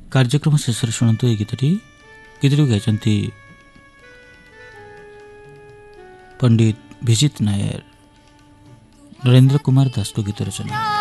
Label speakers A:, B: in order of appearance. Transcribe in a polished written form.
A: कार्यक्रम शेष शुणु ये गीतटी गाइछन्ति पंडित भिजित नायर। नरेन्द्र कुमार दास को गीत रचना।